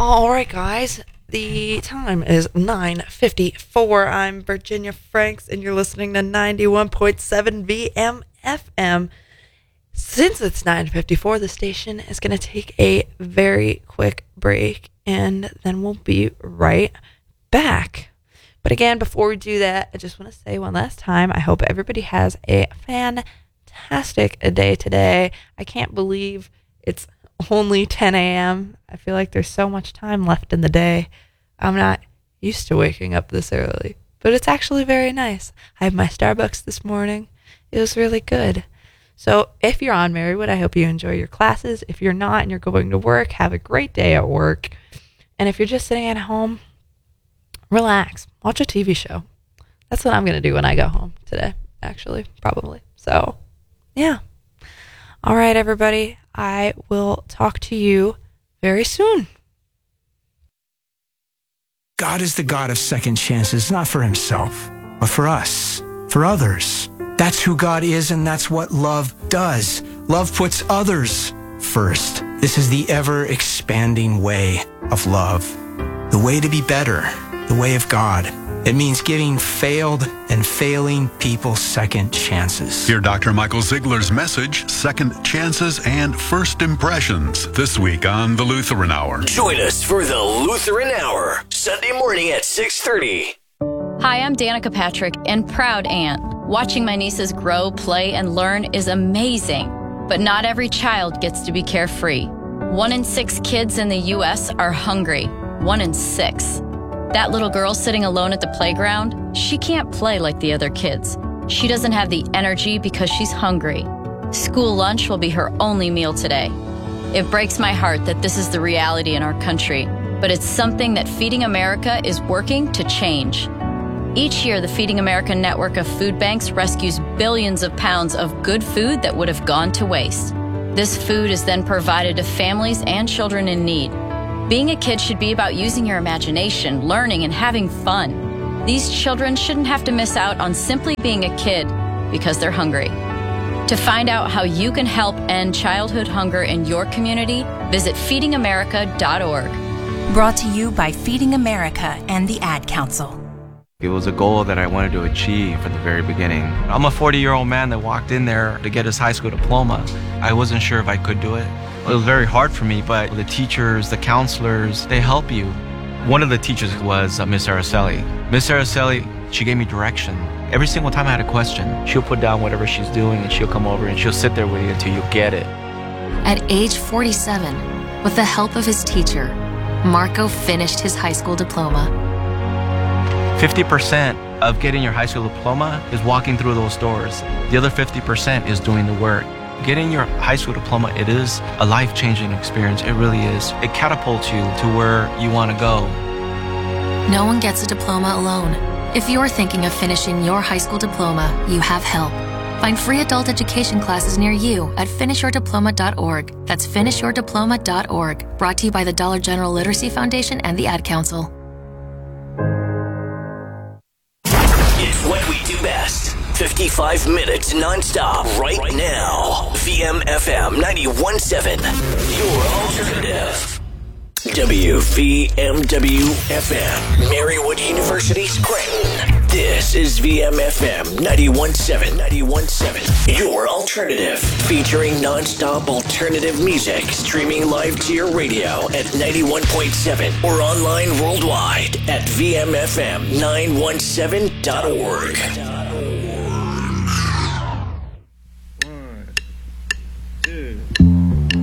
All right, guys. The time is 9:54. I'm Virginia Franks, and you're listening to 91.7 VMFM. Since it's 9:54, the station is going to take a very quick break, and then we'll be right back. But again, before we do that, I just want to say one last time, I hope everybody has a fantastic day today. I can't believe it's only 10 a.m. I feel like there's so much time left in the day. I'm not used to waking up this early, but it's actually very nice. I had my Starbucks this morning. It was really good. So if you're on Marywood, I hope you enjoy your classes. If you're not and you're going to work, have a great day at work. And if you're just sitting at home, relax. Watch a TV show. That's what I'm going to do when I go home today, actually, probably. So, yeah. All right, everybody. I will talk to you very soon. God is the God of second chances, not for himself, but for us, for others. That's who God is, and that's what love does. Love puts others first. This is the ever-expanding way of love. The way to be better, the way of God. It means giving failed and failing people second chances. Hear Dr. Michael Ziegler's message, Second Chances and First Impressions, this week on The Lutheran Hour. Join us for The Lutheran Hour, Sunday morning at 6:30. Hi, I'm Danica Patrick and proud aunt. Watching my nieces grow, play, and learn is amazing. But not every child gets to be carefree. 1 in 6 kids in the U.S. are hungry. 1 in 6. That little girl sitting alone at the playground, she can't play like the other kids. She doesn't have the energy because she's hungry. School lunch will be her only meal today. It breaks my heart that this is the reality in our country, but it's something that Feeding America is working to change. Each year, the Feeding America network of food banks rescues billions of pounds of good food that would have gone to waste. This food is then provided to families and children in need. Being a kid should be about using your imagination, learning, and having fun. These children shouldn't have to miss out on simply being a kid because they're hungry. To find out how you can help end childhood hunger in your community, visit feedingamerica.org. Brought to you by Feeding America and the Ad Council. It was a goal that I wanted to achieve from the very beginning. I'm a 40-year-old man that walked in there to get his high school diploma. I wasn't sure if I could do it. It was very hard for me, but the teachers, the counselors, they help you. One of the teachers was Miss Araceli. Miss Araceli, she gave me direction. Every single time I had a question, she'll put down whatever she's doing and she'll come over and she'll sit there with you until you get it. At age 47, with the help of his teacher, Marco finished his high school diploma. 50% of getting your high school diploma is walking through those doors. The other 50% is doing the work. Getting your high school diploma, it is a life-changing experience. It really is. It catapults you to where you want to go. No one gets a diploma alone. If you're thinking of finishing your high school diploma, you have help. Find free adult education classes near you at finishyourdiploma.org. That's finishyourdiploma.org. Brought to you by the Dollar General Literacy Foundation and the Ad Council. It's what we do best. 55 minutes nonstop right now. VMFM 91.7. Your alternative. WVMW-FM. Marywood University, Scranton. This is VMFM 91.7. 91.7. Your alternative. Featuring nonstop alternative music. Streaming live to your radio at 91.7 or online worldwide at VMFM917.org.